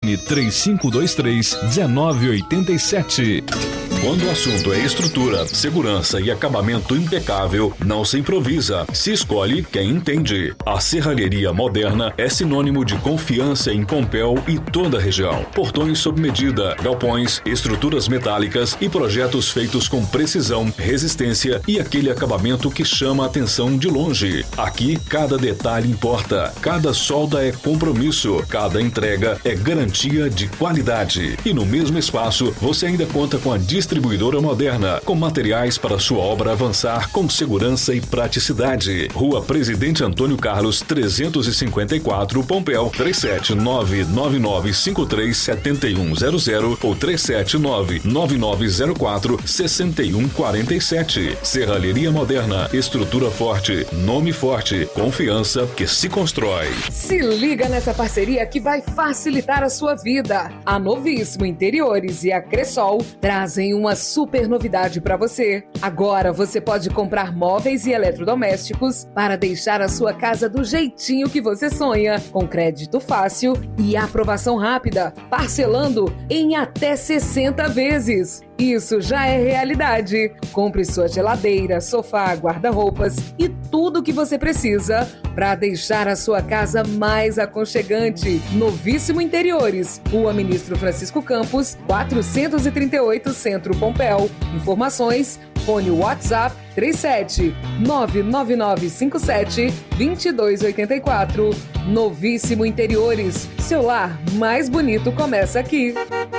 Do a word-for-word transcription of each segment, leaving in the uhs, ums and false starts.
três cinco dois três, um nove oito sete. Quando o assunto é estrutura, segurança e acabamento impecável, não se improvisa, se escolhe quem entende. A Serralheria Moderna é sinônimo de confiança em Pompéu e toda a região. Portões sob medida, galpões, estruturas metálicas e projetos feitos com precisão, resistência e aquele acabamento que chama a atenção de longe. Aqui, cada detalhe importa, cada solda é compromisso, cada entrega é garantia de qualidade. E no mesmo espaço, você ainda conta com a distribuição Distribuidora Moderna, com materiais para sua obra avançar com segurança e praticidade. Rua Presidente Antônio Carlos, trezentos e cinquenta e quatro, Pompéu, três sete nove, nove nove cinco três, sete um zero zero ou três sete nove, nove nove zero quatro, seis um quatro sete. Serralheria Moderna, estrutura forte, nome forte, confiança que se constrói. Se liga nessa parceria que vai facilitar a sua vida. A Novíssimo Interiores e a Cressol trazem uma super novidade para você. Agora você pode comprar móveis e eletrodomésticos para deixar a sua casa do jeitinho que você sonha, com crédito fácil e aprovação rápida, parcelando em até sessenta vezes. Isso já é realidade. Compre sua geladeira, sofá, guarda-roupas e tudo o que você precisa para deixar a sua casa mais aconchegante. Novíssimo Interiores, Rua Ministro Francisco Campos, quatrocentos e trinta e oito, Centro Pompéu. Informações, fone WhatsApp três sete nove nove nove cinco sete dois dois oito quatro. Novíssimo Interiores, seu lar mais bonito começa aqui.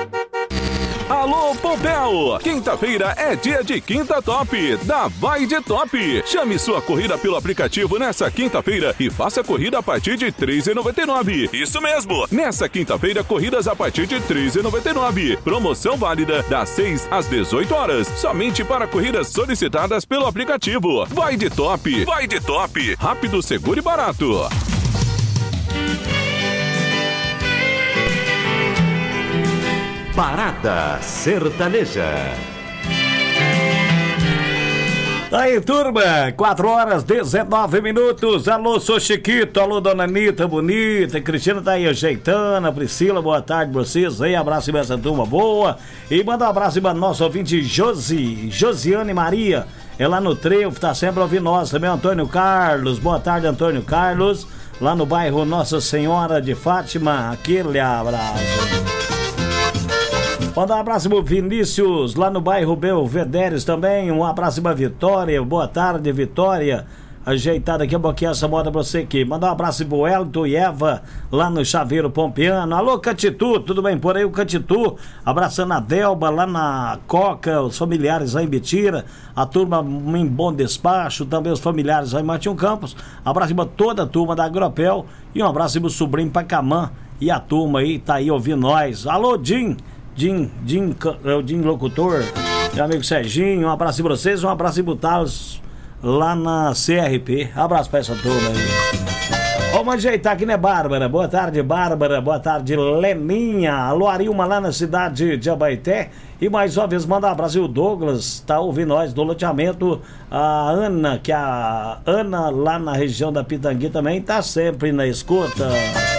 Alô, Pompéu! Quinta-feira é dia de Quinta Top, da Vai de Top. Chame sua corrida pelo aplicativo nessa quinta-feira e faça a corrida a partir de três reais e noventa e nove centavos. Isso mesmo! Nessa quinta-feira, corridas a partir de três reais e noventa e nove centavos. Promoção válida das seis às dezoito horas, somente para corridas solicitadas pelo aplicativo. Vai de Top! Vai de Top! Rápido, seguro e barato. Parada Sertaneja. Aí, turma, quatro horas, dezenove minutos. Alô, sou Chiquito. Alô, dona Anitta, bonita. Cristina tá aí ajeitando. A Priscila, boa tarde pra vocês aí. Abraço pra essa turma boa. E manda um abraço pra nosso ouvinte Josi, Josiane Maria. É lá no Trevo, tá sempre ouvindo nós também. Antônio Carlos, boa tarde, Antônio Carlos. Lá no bairro Nossa Senhora de Fátima. Aquele abraço. Manda um abraço pro Vinícius, lá no bairro Belvederes também. Um abraço pra Vitória. Boa tarde, Vitória. Ajeitada aqui, um pouquinho essa moda pra você aqui. Manda um abraço pro Elton e Eva, lá no Chaveiro Pompeano. Alô, Catitu, tudo bem por aí? O Catitu, abraçando a Delba, lá na Coca, os familiares lá em Betira. A turma em Bom Despacho, também os familiares lá em Martinho Campos. Abraço pra toda a turma da Agropel. E um abraço pro sobrinho Pacamã. E a turma aí, tá aí ouvindo nós. Alô, Jim. Jim, Jim, é o Jim Locutor, meu amigo Serginho, um abraço pra vocês, um abraço pro Talos lá na C R P. Abraço pra essa turma aí. Vamos ajeitar aqui, né, Bárbara? Boa tarde, Bárbara. Boa tarde, Leninha. Alô, Arilma, lá na cidade de Abaeté. E mais uma vez, manda um abraço. O Douglas tá ouvindo nós do loteamento. A Ana, que a Ana lá na região da Pitangui também tá sempre na escuta.